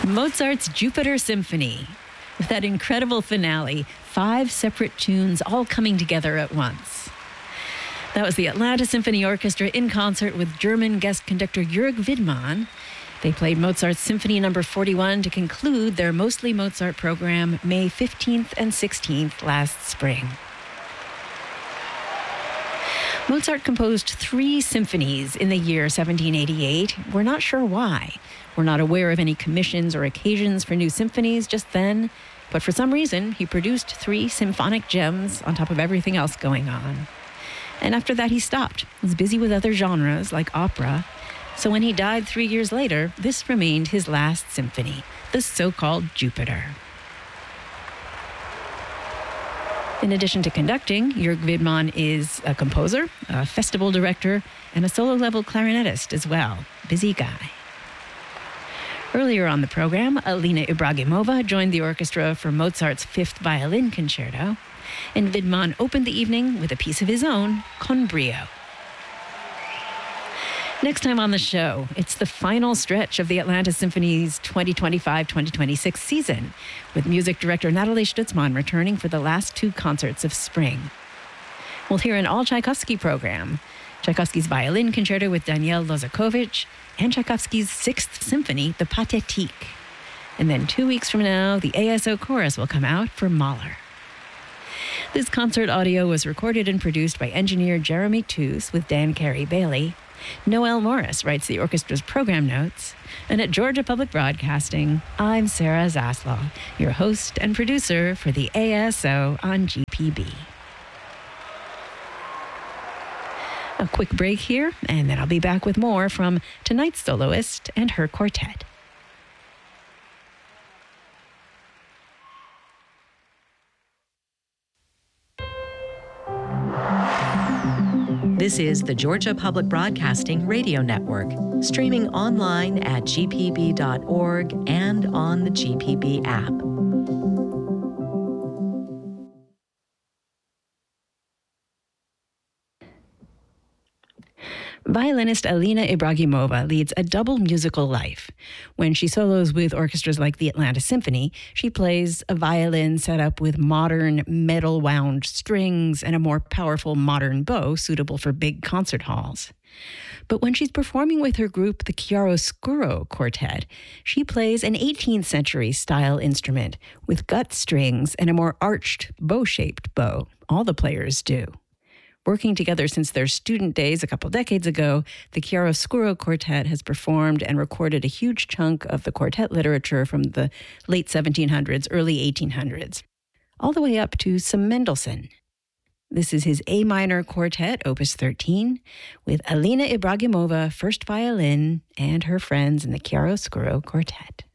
Mozart's Jupiter Symphony. With that incredible finale, 5 separate tunes all coming together at once. That was the Atlanta Symphony Orchestra in concert with German guest conductor Jörg Widmann. They played Mozart's Symphony No. 41 to conclude their Mostly Mozart program May 15th and 16th last spring. Mozart composed 3 symphonies in the year 1788. We're not sure why. We're not aware of any commissions or occasions for new symphonies just then, but for some reason, he produced 3 symphonic gems on top of everything else going on. And after that, he stopped. He was busy with other genres like opera. So when he died 3 years later, this remained his last symphony, the so-called Jupiter. In addition to conducting, Jörg Widmann is a composer, a festival director, and a solo-level clarinetist as well. Busy guy. Earlier on the program, Alina Ibragimova joined the orchestra for Mozart's 5th Violin Concerto, and Widmann opened the evening with a piece of his own, Con Brio. Next time on the show, it's the final stretch of the Atlanta Symphony's 2025-2026 season, with music director Natalie Stutzman returning for the last 2 concerts of spring. We'll hear an all-Tchaikovsky program, Tchaikovsky's Violin Concerto with Daniel Lozakovich, and Tchaikovsky's 6th Symphony, the Pathétique. And then 2 weeks from now, the ASO Chorus will come out for Mahler. This concert audio was recorded and produced by engineer Jeremy Toos with Dan Carey-Bailey. Noel Morris writes the orchestra's program notes. And at Georgia Public Broadcasting, I'm Sarah Zaslow, your host and producer for the ASO on GPB. A quick break here, and then I'll be back with more from tonight's soloist and her quartet. This is the Georgia Public Broadcasting Radio Network, streaming online at gpb.org and on the GPB app. Violinist Alina Ibragimova leads a double musical life. When she solos with orchestras like the Atlanta Symphony, she plays a violin set up with modern metal-wound strings and a more powerful modern bow suitable for big concert halls. But when she's performing with her group, the Chiaroscuro Quartet, she plays an 18th century style instrument with gut strings and a more arched, bow-shaped bow. All the players do. Working together since their student days a couple decades ago, the Chiaroscuro Quartet has performed and recorded a huge chunk of the quartet literature from the late 1700s, early 1800s, all the way up to some Mendelssohn. This is his A minor quartet, Opus 13, with Alina Ibragimova, first violin, and her friends in the Chiaroscuro Quartet.